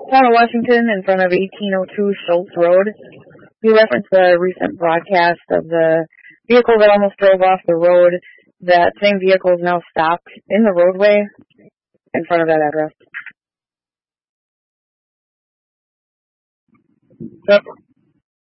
Town of Washington in front of 1802 Schultz Road. You referenced the recent broadcast of the vehicle that almost drove off the road. That same vehicle is now stopped in the roadway in front of that address. Yep.